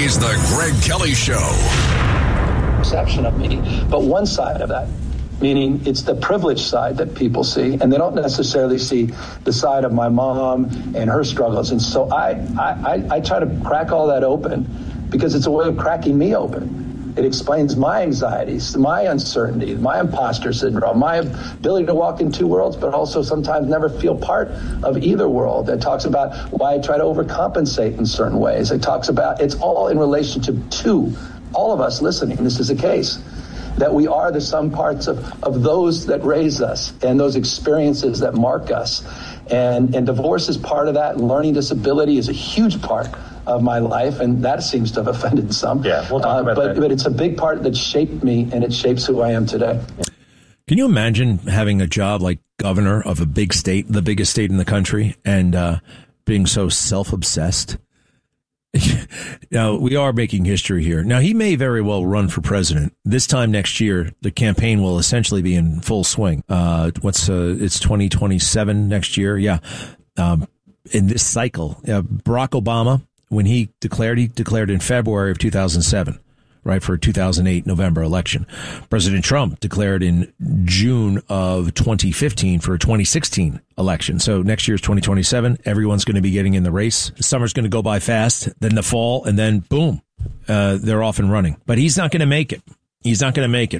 is the Greg Kelly Show. Perception of me, but one side of that, meaning it's the privileged side that people see, and they don't necessarily see the side of my mom and her struggles. And so I try to crack all that open because it's a way of cracking me open. It explains my anxieties, my uncertainty, my imposter syndrome, my ability to walk in two worlds, but also sometimes never feel part of either world. It talks about why I try to overcompensate in certain ways. It talks about it's all in relationship to all of us listening. This is the case that we are the sum parts of those that raise us and those experiences that mark us. And divorce is part of that. Learning disability is a huge part of my life, and that seems to have offended some. Yeah, we'll talk about that. But it's a big part that shaped me, and it shapes who I am today. Can you imagine having a job like governor of a big state, the biggest state in the country, and being so self-obsessed? Now, we are making history here. Now, he may very well run for president. This time next year, the campaign will essentially be in full swing. It's 2027 next year. Yeah. In this cycle, Barack Obama, when he declared in February of 2007, right, for a 2008 November election. President Trump declared in June of 2015 for a 2016 election. So next year's 2027. Everyone's going to be getting in the race. The summer's going to go by fast, then the fall, and then boom, they're off and running. But he's not going to make it. He's not going to make it.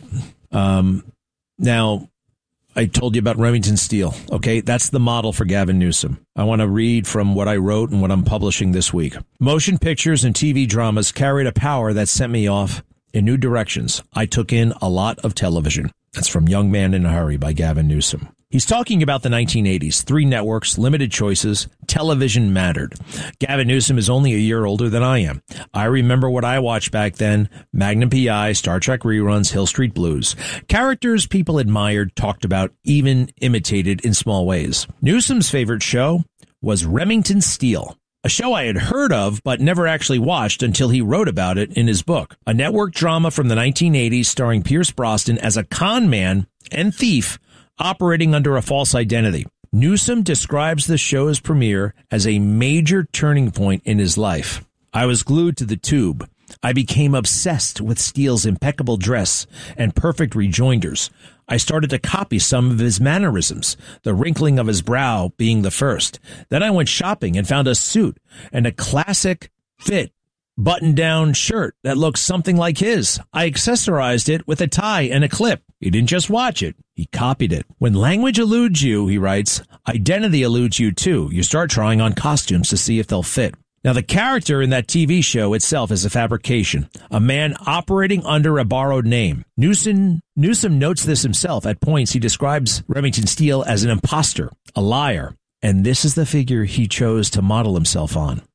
Now, I told you about Remington Steele. Okay, that's the model for Gavin Newsom. I want to read from what I wrote and what I'm publishing this week. Motion pictures and TV dramas carried a power that sent me off in new directions. I took in a lot of television. That's from Young Man in a Hurry by Gavin Newsom. He's talking about the 1980s, 3 networks, limited choices, television mattered. Gavin Newsom is only a year older than I am. I remember what I watched back then, Magnum P.I., Star Trek reruns, Hill Street Blues. Characters people admired, talked about, even imitated in small ways. Newsom's favorite show was Remington Steele, a show I had heard of but never actually watched until he wrote about it in his book. A network drama from the 1980s starring Pierce Brosnan as a con man and thief operating under a false identity. Newsom describes the show's premiere as a major turning point in his life. I was glued to the tube. I became obsessed with Steele's impeccable dress and perfect rejoinders. I started to copy some of his mannerisms, the wrinkling of his brow being the first. Then I went shopping and found a suit and a classic fit button-down shirt that looks something like his. I accessorized it with a tie and a clip. He didn't just watch it, he copied it. When language eludes you, he writes, identity eludes you too. You start trying on costumes to see if they'll fit. Now, the character in that TV show itself is a fabrication, a man operating under a borrowed name. Newsom notes this himself. At points, he describes Remington Steele as an imposter, a liar, and this is the figure he chose to model himself on.